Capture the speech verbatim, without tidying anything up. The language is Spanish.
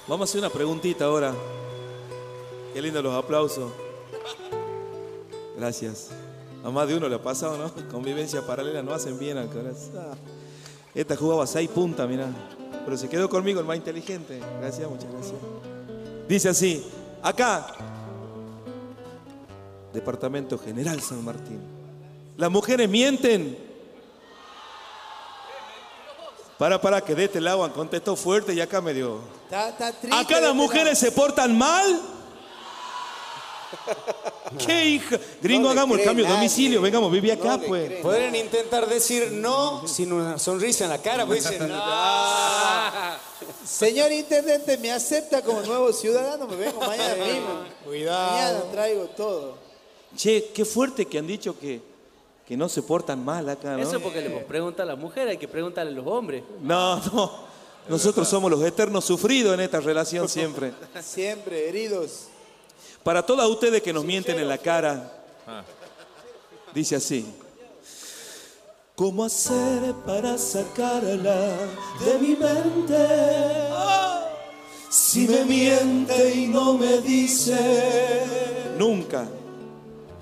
Vamos a hacer una preguntita ahora. Qué lindo los aplausos. Gracias. A más de uno le ha pasado, ¿no? Convivencia paralela no hacen bien al corazón. Esta jugaba seis puntas, mirá. Pero se quedó conmigo el más inteligente. Gracias, muchas gracias. Dice así, acá, Departamento General San Martín. ¿Las mujeres mienten? Para, para, que de este lado han contestado fuerte y acá me dio. Está, está triste. ¿Acá las mujeres se portan mal? ¿Qué hija? Gringo, No le hagamos el cree cambio de nadie. domicilio. Vengamos, viví acá, No le pues. cree. Podrían intentar decir no sin una sonrisa en la cara, pues dicen no. Señor intendente, ¿me acepta como nuevo ciudadano? Me vengo mañana mismo. Cuidado. Mañana traigo todo. Che, qué fuerte que han dicho que, que no se portan mal acá, ¿no? Eso porque le pregunta a la mujer, hay que preguntarle a los hombres. No, no. Nosotros somos los eternos sufridos en esta relación siempre. Siempre heridos. Para todas ustedes que nos mienten en la cara, dice así. ¿Cómo hacer para sacarla de mi mente? Si me miente y no me dice nunca.